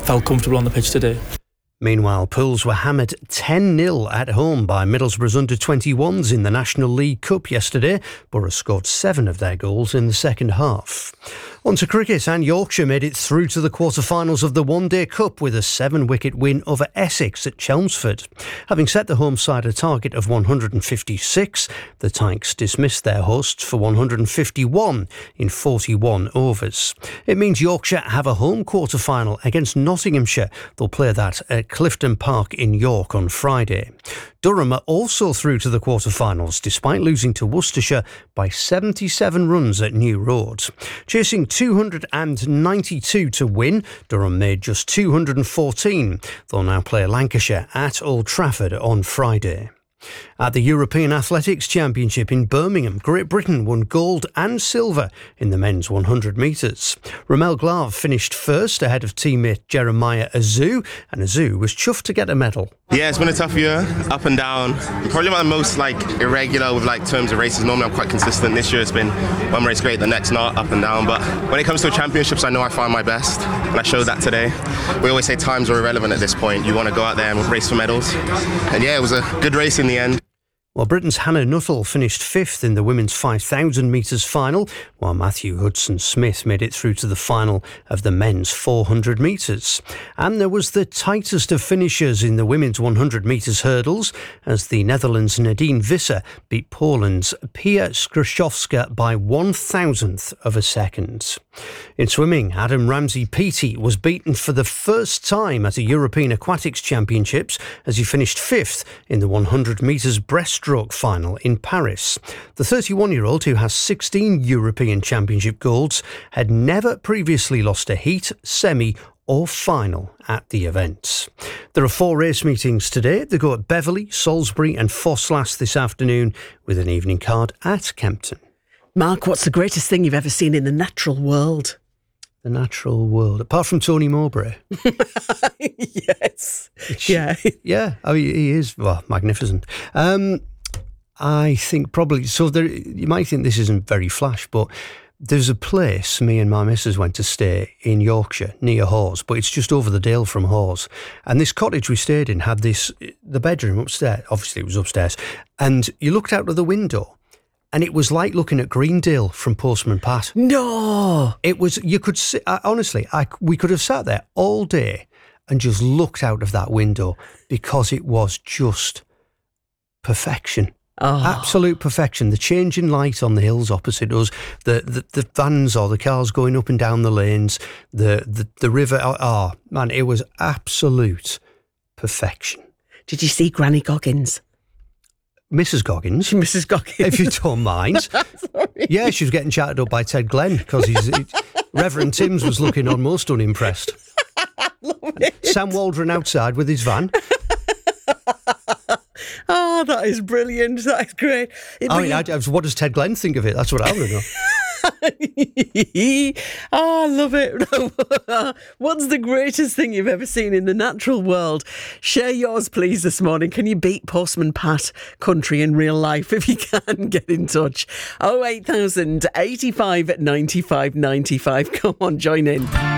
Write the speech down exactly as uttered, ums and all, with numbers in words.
felt comfortable on the pitch today. Meanwhile, Pools were hammered ten nil at home by Middlesbrough's under twenty-ones in the National League Cup yesterday. Borough scored seven of their goals in the second half. On to cricket, and Yorkshire made it through to the quarter-finals of the One Day Cup with a seven-wicket win over Essex at Chelmsford. Having set the home side a target of one hundred fifty-six, the Tykes dismissed their hosts for one hundred fifty-one in forty-one overs. It means Yorkshire have a home quarter-final against Nottinghamshire. They'll play that at Clifton Park in York on Friday. Durham are also through to the quarter-finals despite losing to Worcestershire by seventy-seven runs at New Road. Chasing two hundred ninety-two to win, Durham made just two hundred fourteen. They'll now play Lancashire at Old Trafford on Friday. At the European Athletics Championship in Birmingham, Great Britain won gold and silver in the men's one hundred metres. Ramel Glav finished first ahead of teammate Jeremiah Azu, and Azu was chuffed to get a medal. Yeah, it's been a tough year, up and down. Probably my most like irregular with like terms of races. Normally I'm quite consistent. This year it's been one race great, the next not, up and down. But when it comes to championships, I know I find my best, and I showed that today. We always say times are irrelevant at this point. You want to go out there and race for medals. And yeah, it was a good race in the end. Well, Britain's Hannah Nuttall finished fifth in the women's five thousand metres final, while Matthew Hudson-Smith made it through to the final of the men's four hundred metres. And there was the tightest of finishers in the women's one hundred metres hurdles, as the Netherlands' Nadine Visser beat Poland's Pia Skrzydowska by one thousandth of a second. In swimming, Adam Ramsey-Peaty was beaten for the first time at a European Aquatics Championships as he finished fifth in the one hundred metres breaststroke final in Paris. The thirty-one-year-old, who has sixteen European Championship golds, had never previously lost a heat, semi or final at the event. There are four race meetings today. They go at Beverley, Salisbury and Fosslas this afternoon, with an evening card at Kempton. Mark, what's the greatest thing you've ever seen in the natural world? The natural world, apart from Tony Mowbray. Yes. Which, yeah. Yeah, I mean, he is, well, magnificent. Um, I think probably, so there, you might think this isn't very flash, but there's a place me and my missus went to stay in Yorkshire, near Hawes, but it's just over the dale from Hawes. And this cottage we stayed in had this, the bedroom upstairs, obviously it was upstairs, and you looked out of the window, and it was like looking at Greendale from Postman Pat. No! It was, you could see, honestly, I, we could have sat there all day and just looked out of that window because it was just perfection. Oh. Absolute perfection. The changing light on the hills opposite us, the, the, the vans or the cars going up and down the lanes, the, the, the river. Oh, oh, man, it was absolute perfection. Did you see Granny Goggins? Missus Goggins. Missus Goggins. If you don't mind. Yeah, she was getting chatted up by Ted Glenn because he's he, Reverend Timms was looking almost unimpressed. Love it. Sam Waldron outside with his van. Oh, that is brilliant. That is great. It, I mean, I, I, what does Ted Glenn think of it? That's what I want to know. Oh, I love it. What's the greatest thing you've ever seen in the natural world? Share yours, please, this morning. Can you beat Postman Pat country in real life? If you can, get in touch. oh eight thousand eighty-five ninety-five ninety-five. Come on, join in.